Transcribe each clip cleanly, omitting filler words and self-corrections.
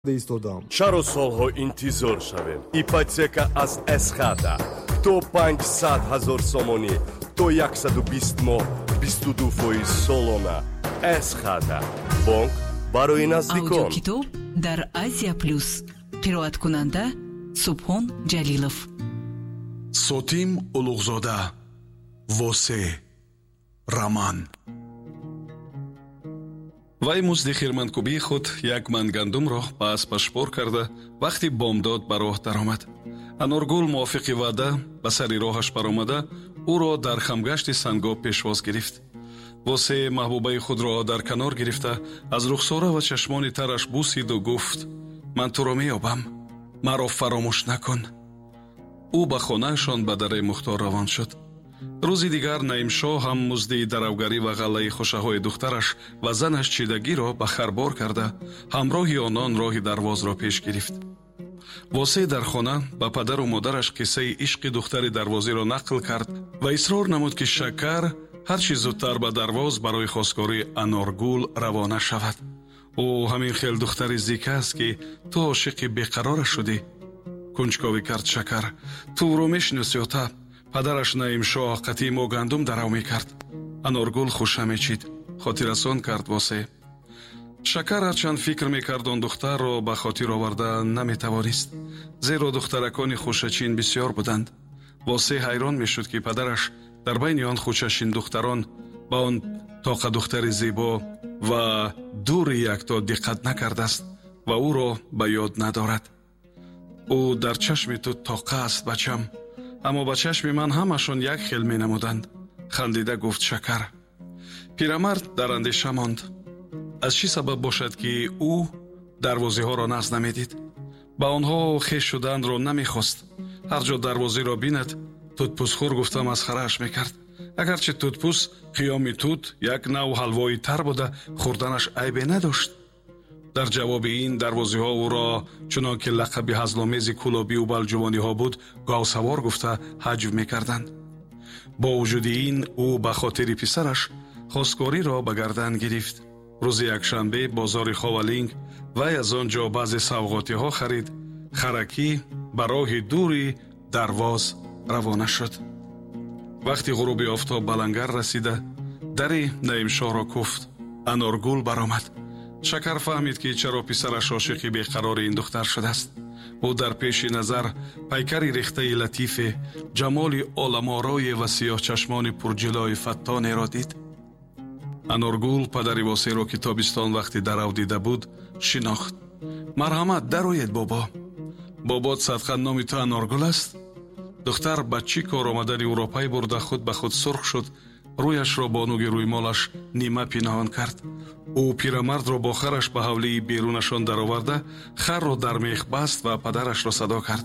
ایستادم. چرا سالها انتظار شویم؟ ایپاتека از اسخادا تو 500,000 сомонӣ то 120 моҳ 22% солона. اسخادا бонк барои наздикон. аудиокитоб дар Азия плюс. қироаткунанда Субҳон Ҷалилов. Сотим Улуғзода. Восе Раман. вай музди хирманкубии худ як ман гандумро ба аспаш шпор карда вақти бомдод ба роҳ даромад. Аноргул мувофиқи ваъда ба сари роҳаш баромада ӯро дар хамгашти сангоб пешвоз гирифт. восе маҳбубаи худро дар канор гирифта аз рухсора ва чашмони тараш бусиду гуфт: ман туро меёбам, маро фаромӯш накун. ӯ ба хонаашон ба дараи мухтор равон шуд. рӯзи дигар Наимшоҳ ҳам музди даравгарӣ ва ғаллаи хушаҳои духтараш ва занаш чидагиро ба харбор карда ҳамроҳи онон роҳи дарвозро пеш гирифт. восе дар хона ба падару модараш қиссаи ишқи духтари дарвозиро нақл кард ва исрор намуд ки Шакар ҳар чӣ зудтар ба дарвоз барои хостгории Аноргул равона шавад. ӯ ҳамин хел духтари зика аст ки ту ошиқи беқарора шудӣ. кунҷковӣ кард Шакар. тӯро мешиносӣ ота. падараш Наимшоҳ қатъи мо гандум дарав мекард. Аноргул хуша мечид. хотиррасон кард восе. Шакар ҳарчанд фикр мекард он духтарро ба хотир оварда наметавонист, зеро духтаракони хушачин бисёр буданд. восе ҳайрон мешуд ки падараш дар байни он хушашин духтарон ба он тоқа духтари зебо ва дури якто диққат накардааст ва ӯро ба ёд надорад. ӯ дар чашми ту тоқа аст бачам, аммо ба чашми ман ҳамашон як хел менамуданд, хандида гуфт Шакар. пирамард дар андеша монд. аз чӣ сабаб бошад ки ӯ дарвозиҳоро нағз намедид? ба онҳо хеш шуданро намехост. ҳар ҷо дарвозиро бинад, тутпусхӯр гуфта масхарааш мекард. агарчи тутпус қиёми тут як нав ҳалвои тар буда, хӯрданаш айбе надошт. дар ҷавоби ин дарвозиҳо ӯро чунон ки лақаби ҳазломези кулобию балҷувониҳо буд, гавсавор гуфта ҳаҷв мекарданд. бо вуҷуди ин ӯ ба хотири писараш хостгориро ба гардан гирифт. рӯзи якшанбе бозори Ховалинг вай аз он ҷо баъзе савғотиҳо харид, харакӣ ба роҳи дури дарвоз равона шуд. вақти ғуруби офтоб ба лангар расида, дари Наимшоҳро куфт. Аноргул баромад. Шакар фаҳмид ки чаро писараш ошиқи беқарори ин духтар шудааст. ӯ дар пеши назар пайкари рехтаи латифе, ҷамоли оламорое ва сиёҳчашмони пурҷилои фаттонеро дид. Аноргул падари восеро ки тобистон вақти дарав дида буд шинохт. марҳамат, дароед бобо. бобот садқа номи ту Аноргул аст? духтар ба чӣ кор омадани ӯро пай бурда худ ба худ сурх шуд, рӯяшро бо нуги рӯймолаш нима пиноҳон кард. ӯ пирамардро бо хараш ба ҳавлии берунашон дароварда, харро дар мех баст ва падарашро садо кард.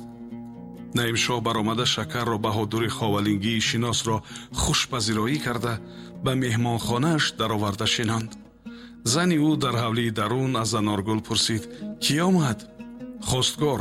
Наимшоҳ баромада Шакарро баҳодури ховалингии шиносро хушпазироӣ карда ба меҳмонхонааш дароварда шинонд. зани ӯ дар ҳавлии дарун аз Аноргул пурсид: кӣ омад? хостгор.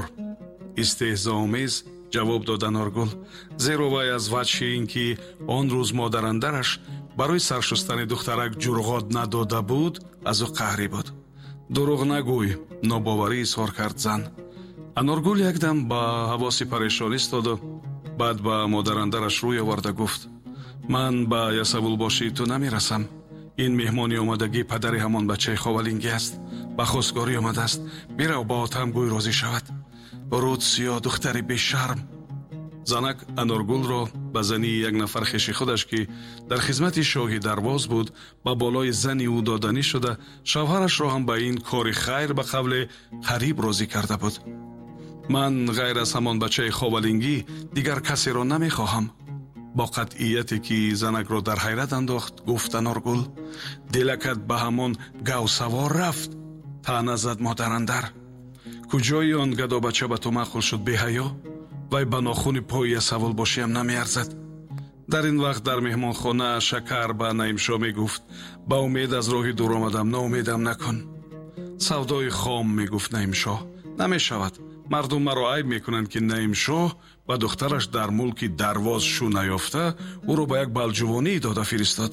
истеҳзоомез ҷавоб дод Аноргул, зеро вай аз ваҷҳи ин ки он рӯз модарандараш барои саршустани духтарак ҷурғод надода буд, аз ӯ қаҳрӣ буд. дурӯғ нагӯй, нобоварӣ изҳор кард зан. Аноргул якдам ба ҳавоси парешон истоду баъд ба модарандараш рӯй оварда гуфт: ман ба ясавулбошии ту намерасам. ин меҳмони омадагӣ падари ҳамон бачаи Ховалингӣ аст. ба хостгорӣ омадааст. бирав ба отам гӯй розӣ шавад. руд сиё духтари бешарм. занак Аноргулро ба зании як нафар хеши худаш ки дар хизмати шоҳи дарвоз буд, ба болои зани ӯ доданӣ шуда, шавҳарашро ҳам ба ин кори хайр ба қавле қариб розӣ карда буд. ман ғайр аз ҳамон бачаи Ховалингӣ дигар касеро намехоҳам. бо қатъияте ки занакро дар ҳайрат андохт, гуфт Аноргул: дилакат ба ҳамон гавсавор рафт? таъна зад модарандар. куҷои он гадобача ба ту мақул шуд, беҳаё? вай ба нохуни пои ясавулбошиам намеарзад. дар ин вақт дар меҳмонхона Шакар ба Наимшоҳ мегуфт: ба умед аз роҳи дур омадам, ноумедам накун. савдои хом, мегуфт Наимшоҳ, намешавад. мардум маро айб мекунанд ки Наимшоҳ ба духтараш дар мулки дарвоз шу наёфта, ӯро ба як балҷувонӣ дода фиристод.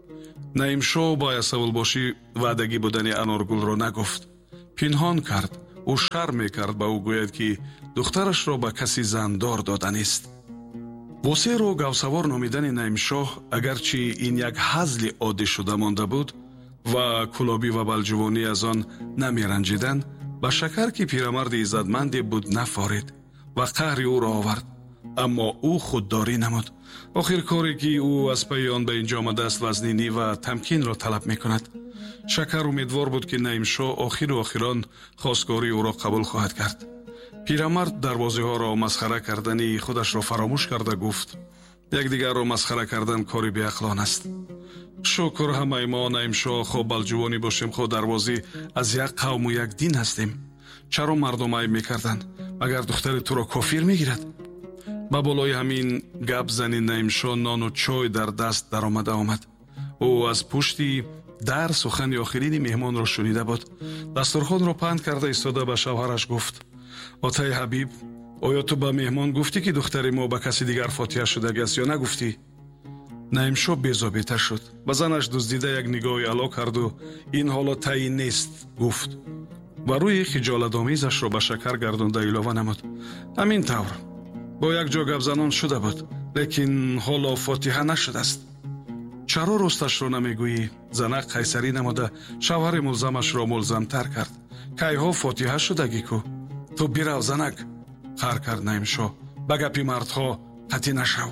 Наимшоҳ ба ясавулбошӣ ваъдагӣ будани Аноргулро нагуфт. пинҳон кард. ӯ шарм мекард ба ӯ гӯяд ки духтарашро ба каси зандор доданист. восеро гавсавор номидани Наимшоҳ агарчи ин як ҳазли оддӣ шуда монда буд ва кулобӣ ва балҷувонӣ аз он намеранҷиданд, ба шакар ки пирамарди иззатманде буд нафорид ва қаҳри ӯро овард. аммо ӯ худдорӣ намуд. охир коре ки ӯ аз пайи он ба инҷо омадааст вазнинӣ ва тамкинро талаб мекунад. шакар умедвор буд ки Наимшоҳ охиру охирон хостгории ӯро қабул хоҳад кард. пирамард дарвозиҳоро масхара кардани худашро фаромӯш карда гуфт: якдигарро масхара кардан кори беақлон аст. шукр, ҳамаи мо Наимшоҳ хо балҷувонӣ бошем, хо дарвозӣ аз як қавму як дин ҳастем. чаро мардум айб мекарданд? магар духтари туро кофир мегирад? ба болои ҳамин гап зани Наимшоҳ нону чой дар даст даромада омад. ӯ аз пушти дар сухани охирини меҳмонро шунида буд. дастурхонро паҳн карда истода ба шавҳараш гуфт: отаи ҳабиб, оё ту ба меҳмон гуфтӣ ки духтари мо ба каси дигар фотиҳа шудаги аст ё нагуфтӣ? Наимшоҳ безобита шуд. ба занаш дуздида як нигоҳи ало карду ин ҳоло таъин нест гуфт ва рӯи хиҷолатомезашро ба шакар гардонда илова намуд: ҳамин тавр бо як ҷо гапзанон шуда буд, лекин ҳоло фотиҳа нашудааст. чаро росташро намегӯӣ? занак қайсарӣ намуда шавҳари мулзамашро мулзамтар кард: кайҳо фотиҳа шудагӣ ку? ту бирав занак, қаҳр кард Наимшоҳ. ба гапи мардҳо қатӣ нашав.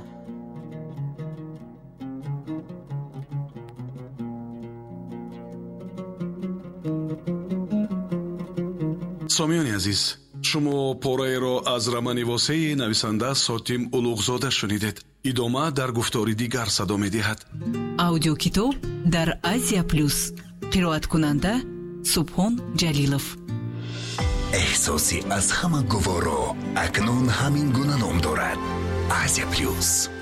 сомиёни азиз, шумо пораеро аз романи восеи нависанда Сотим Улуғзода шунидед. идома дар гуфтори дигар садо медиҳад. аудиокитоб дар Азия Плюс. қироаткунанда Субҳон Ҷалилов. эҳсоси аз ҳама гуворо акнун ҳамин гуна ном дорад. Азия Плюс.